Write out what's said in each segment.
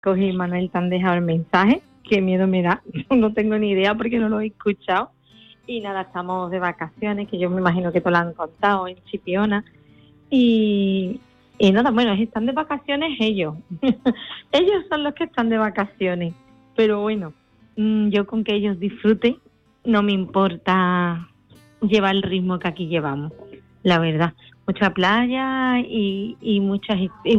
cogí Manuel, te han dejado el mensaje, qué miedo me da, no tengo ni idea porque no lo he escuchado. Y nada, estamos de vacaciones, que yo me imagino que te lo han contado, en Chipiona. Y nada, bueno, están de vacaciones ellos. Ellos son los que están de vacaciones. Pero bueno, yo con que ellos disfruten, no me importa llevar el ritmo que aquí llevamos, la verdad. Mucha playa y mucha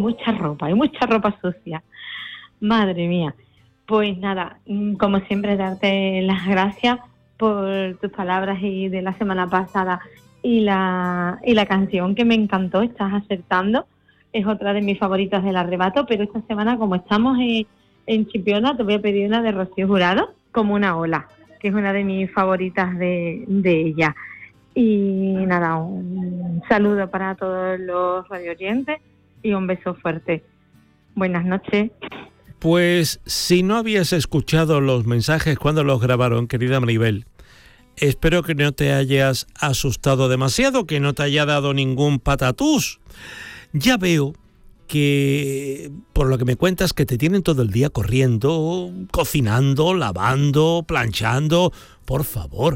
ropa sucia. Madre mía. Pues nada, como siempre, darte las gracias por tus palabras y de la semana pasada y la canción que me encantó, estás acertando, es otra de mis favoritas del arrebato, pero esta semana, como estamos en Chipiona, te voy a pedir una de Rocío Jurado, Como una ola, que es una de mis favoritas de ella. Y nada, un saludo para todos los radioyentes y un beso fuerte. Buenas noches. Pues si no habías escuchado los mensajes cuando los grabaron, querida Maribel, espero que no te hayas asustado demasiado, que no te haya dado ningún patatús. Ya veo que, por lo que me cuentas, que te tienen todo el día corriendo, cocinando, lavando, planchando. Por favor,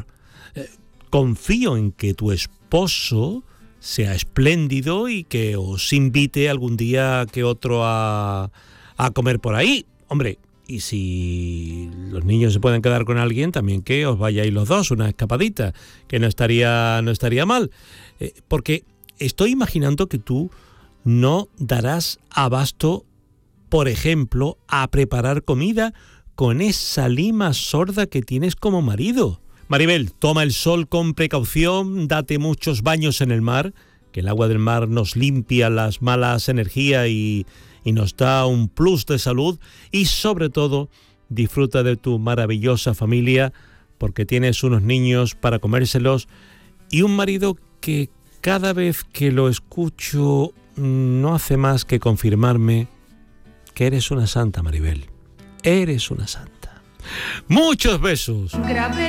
confío en que tu esposo sea espléndido y que os invite algún día que otro a comer por ahí. Hombre, y si los niños se pueden quedar con alguien, también que os vayáis los dos, una escapadita, que no estaría mal. Porque estoy imaginando que tú no darás abasto, por ejemplo, a preparar comida con esa lima sorda que tienes como marido. Maribel, toma el sol con precaución, date muchos baños en el mar, que el agua del mar nos limpia las malas energías y nos da un plus de salud, y sobre todo disfruta de tu maravillosa familia, porque tienes unos niños para comérselos y un marido que cada vez que lo escucho no hace más que confirmarme que eres una santa, Maribel. Eres una santa. Muchos besos.